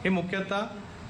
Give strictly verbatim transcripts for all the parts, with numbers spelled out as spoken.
हे मुख्यतः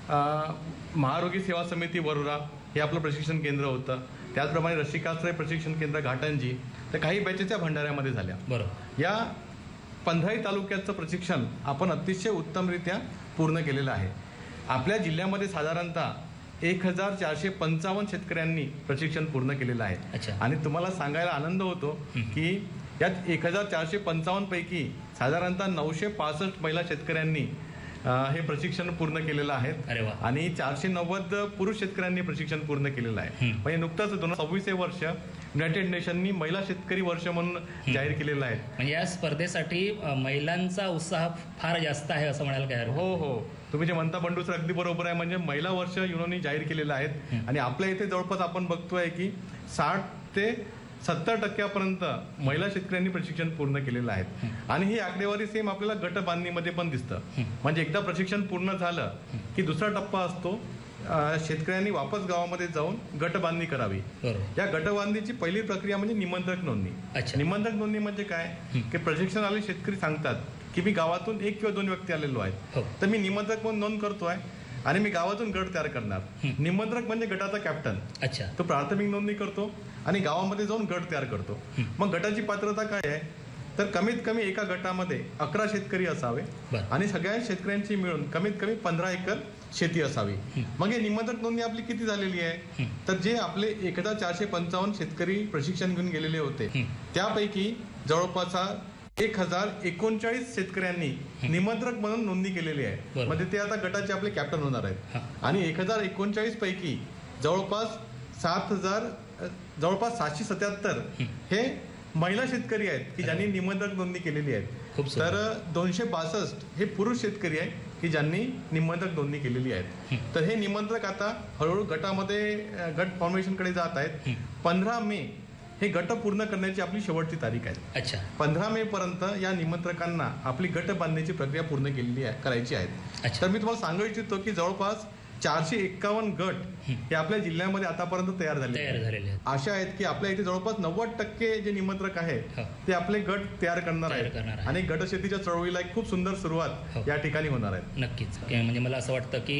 महारोगी सेवा समिती वरोरा हे आपलं प्रशिक्षण केंद्र होतं. त्याचप्रमाणे रसिकाश्रय प्रशिक्षण केंद्र घाटंजी, तर काही बॅचेस त्या भंडाऱ्यामध्ये झाल्या. बरोबर. या पंधराही तालुक्याचं प्रशिक्षण आपण अतिशय उत्तमरित्या पूर्ण केलेलं आहे. आपल्या जिल्ह्यामध्ये साधारणतः एक हजार चारशे पंचावन्न शेतकऱ्यांनी प्रशिक्षण पूर्ण केलेलं आहे. आणि तुम्हाला सांगायला आनंद होतो की यात एक हजार चारशे पंचावन्न पैकी साधारणतः नऊशे पासष्ट महिला शेतकऱ्यांनी हे प्रशिक्षण पूर्ण केलेलं आहे. आणि चारशे नव्वद पुरुष शेतकऱ्यांनी प्रशिक्षण पूर्ण केलेलं आहे. म्हणजे नुकतंच दोन हजार सव्वीस हे वर्ष युनायटेड नेशननी महिला शेतकरी वर्ष म्हणून जाहीर केलेलं आहे. म्हणजे या स्पर्धेसाठी महिलांचा उत्साह फार जास्त आहे असं म्हणायला काय? हो हो, तुम्ही जे म्हणता बंडू सर अगदी बरोबर आहे. म्हणजे महिला वर्ष युनोनी जाहीर केलेलं आहे. आणि आपल्या इथे जवळपास आपण बघतोय की साठ ते सत्तर टक्क्यापर्यंत महिला शेतकऱ्यांनी प्रशिक्षण पूर्ण केलेलं आहे. आणि ही आकडेवारी सेम आपल्याला गट बांधणीमध्ये पण दिसतं. म्हणजे एकदा प्रशिक्षण पूर्ण झालं की दुसरा टप्पा असतो शेतकऱ्यांनी वापस गावामध्ये जाऊन गट बांधणी करावी. या गट बांधणीची पहिली प्रक्रिया म्हणजे निमंत्रक नोंदणी. निमंत्रक नोंदणी म्हणजे काय की प्रशिक्षण आले शेतकरी सांगतात की मी गावातून एक किंवा दोन व्यक्ती आलेलो आहेत, तर मी निमंत्रक म्हणून नोंद करतोय आणि मी गावातून गट तयार करणार. निमंत्रक म्हणजे गटाचा कॅप्टन. अच्छा. तो प्राथमिक नोंदणी करतो आणि गावामध्ये जाऊन गट तयार करतो. मग गटाची पात्रता काय आहे तर कमीत कमी एका गटामध्ये अकरा शेतकरी असावे आणि सगळ्या शेतकऱ्यांची मिळून कमीत कमी पंधरा एकर शेती असावी. मग हे निमंत्रक नोंदणी आपली किती झालेली आहे तर जे आपले एक हजार चारशे पंचावन्न शेतकरी प्रशिक्षण घेऊन गेलेले होते त्यापैकी जवळपास एक हजार एकोणचाळीस शेतकऱ्यांनी निमंत्रक म्हणून नोंदणी केलेली आहे. म्हणजे ते आता गटाचे आपले कॅप्टन होणार आहेत. आणि एक हजार एकोणचाळीस पैकी जवळपास सात हजार जवळपास सातशे सत्याहत्तर हे महिला शेतकरी आहेत की ज्यांनी निमंत्रक नोंदणी केलेली आहे. तर दोनशे बासष्ट हे पुरुष शेतकरी आहेत की ज्यांनी निमंत्रक नोंदणी केलेली आहे. तर हे निमंत्रक आता हळूहळू गटामध्ये गट फॉर्मेशनकडे जात आहेत. पंधरा मे हे गट पूर्ण करण्याची आपली शेवटची तारीख आहे. अच्छा. पंधरा मे पर्यंत या निमंत्रकांना आपली गट बांधण्याची प्रक्रिया पूर्ण केलेली आहे करायची आहे. तर मी तुम्हाला सांगू इच्छितो की जवळपास चारशे एक्कावन्न गट हे आपल्या जिल्ह्यामध्ये आतापर्यंत तयार झाले आहेत. अशा आहेत की आपल्या इथे जवळपास नव्वद टक्के जे निमंत्रक आहेत ते आपले गट तयार करणार आहेत. आणि गट शेतीच्या चळवळीला एक खूप सुंदर सुरुवात या ठिकाणी होणार आहे. नक्कीच. म्हणजे मला असं वाटतं की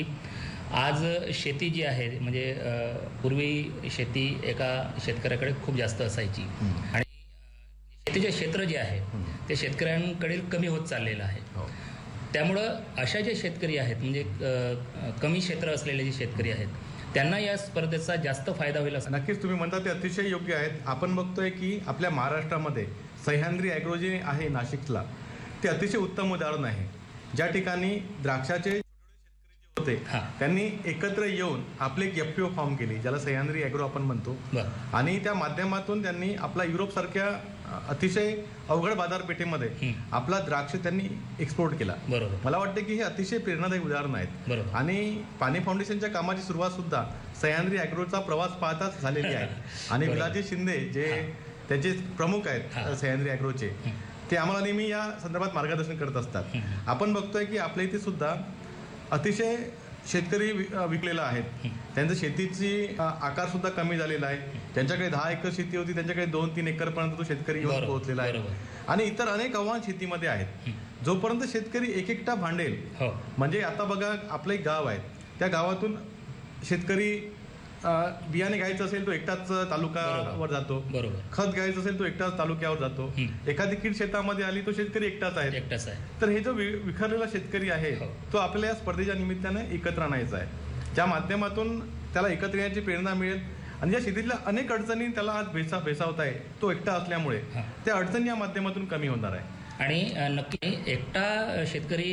आज शेती जी आहे म्हणजे पूर्वी शेती एका शेतकऱ्याकडे खूप जास्त असायची आणि शेतीचे क्षेत्र जे आहे ते शेतकऱ्यांकडे कमी होत चाललेलं आहे. त्यामुळं अशा जे शेतकरी आहेत म्हणजे कमी क्षेत्र असलेले जे शेतकरी आहेत त्यांना या स्पर्धेचा जास्त फायदा होईल असं. नक्कीच तुम्ही म्हणता ते अतिशय योग्य आहेत. आपण बघतोय की आपल्या महाराष्ट्रामध्ये सह्याद्री ॲग्रो जे आहे नाशिकला ते अतिशय उत्तम उदाहरण आहे. ज्या ठिकाणी द्राक्षाचे होते त्यांनी एकत्र येऊन आपले एक एफ पी ओ फॉर्म केली ज्याला सह्याद्री ॲग्रो आपण म्हणतो. आणि त्या माध्यमातून त्यांनी आपला युरोप सारख्या अतिशय अवघड बाजारपेठेमध्ये आपला द्राक्ष त्यांनी एक्सपोर्ट केला. बरोबर. मला वाटतं की हे अतिशय प्रेरणादायी उदाहरण आहेत. आणि पाणी फाउंडेशनच्या कामाची सुरुवात सुद्धा सह्याद्री ॲग्रोचा प्रवास पाहताच झालेली आहे. आणि विलाजी शिंदे जे त्याचे प्रमुख आहेत सह्याद्री ॲग्रोचे ते आम्हाला नेहमी या संदर्भात मार्गदर्शन करत असतात. आपण बघतोय की आपल्या इथे सुद्धा अतिशय शेतकरी विकलेला आहेत. त्यांचं शेतीची आकार सुद्धा कमी झालेला आहे. त्यांच्याकडे दहा एकर शेती होती त्यांच्याकडे दोन तीन एकर पर्यंत तो शेतकरी येऊन पोहोचलेला आहे. आणि इतर अनेक आव्हान शेतीमध्ये आहेत. जोपर्यंत शेतकरी एक एकटा भांडेल म्हणजे आता बघा आपलं एक गाव आहे त्या गावातून शेतकरी बियाणे घ्यायचं असेल तो एकटाच तालुक्यावर जातो. खत घ्यायचं असेल तो एकटाच तालुक्यावर जातो. एखादी कीड शेतामध्ये आली तो शेतकरी एकटाच आहे एकटाच आहे तर हे जो विखरलेला शेतकरी आहे तो आपल्या या स्पर्धेच्या निमित्ताने एकत्र आणायचा आहे. ज्या माध्यमातून त्याला एकत्र येण्याची प्रेरणा मिळेल. आणि ज्या शेतीतल्या अनेक अडचणी त्याला आज भेसा भेसावत आहे तो एकटा असल्यामुळे त्या अडचणी या माध्यमातून कमी होणार आहे. आणि नक्की एकटा शेतकरी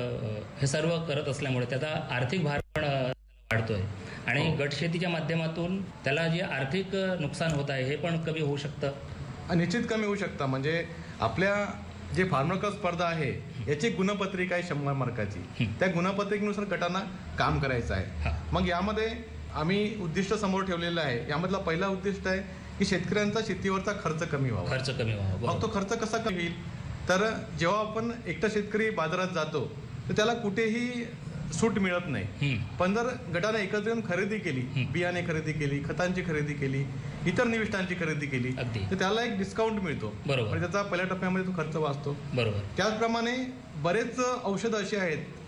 हे सर्व करत असल्यामुळे त्याचा आर्थिक भार पण वाढतोय आणि गट शेतीच्या माध्यमातून त्याला जे आर्थिक नुकसान होत आहे हे पण कमी होऊ शकतं. निश्चित कमी होऊ शकतं. म्हणजे आपल्या जे फार्मर स्पर्धा आहे याची गुणपत्रिका आहे शंभर मार्काची. त्या गुणपत्रिकेनुसार गटांना काम करायचं आहे. मग यामध्ये आम्ही उद्दिष्ट समोर ठेवलेलं आहे. यामधला पहिला उद्दिष्ट आहे की शेतकऱ्यांचा शेतीवरचा खर्च कमी व्हावा. खर्च कमी व्हावा. मग तो खर्च कसा कमी होईल तर जेव्हा आपण एकटा शेतकरी बाजारात जातो तर त्याला कुठेही सूट मिळत नाही. पण जर गटाने एकत्र येऊन खरेदी केली बियाणे खरेदी केली खतांची खरेदी केली इतर निविष्ठांची खरेदी केली तर त्याला एक डिस्काउंट मिळतो. बरोबर. त्याचा पहिल्या टप्प्यामध्ये तो खर्च वाचतो. बरोबर. त्याचप्रमाणे बरेच औषधं अशी आहेत